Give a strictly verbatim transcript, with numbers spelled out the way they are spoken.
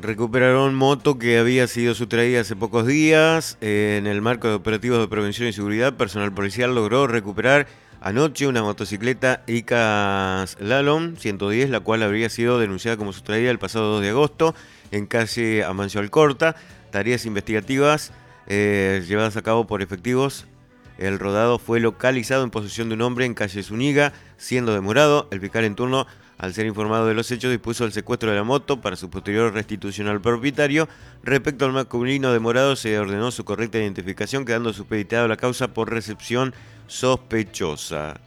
Recuperaron moto que había sido sustraída hace pocos días. Eh, en el marco de operativos de prevención y seguridad, personal policial logró recuperar anoche una motocicleta Icaz Slalom ciento diez, la cual habría sido denunciada como sustraída el pasado dos de agosto en calle Amancio Alcorta. Tareas investigativas eh, llevadas a cabo por efectivos. El rodado fue localizado en posesión de un hombre en calle Zúñiga, siendo demorado. El fiscal en turno, al ser informado de los hechos, dispuso el secuestro de la moto para su posterior restitución al propietario. Respecto al masculino demorado, se ordenó su correcta identificación, quedando supeditada la causa por recepción sospechosa.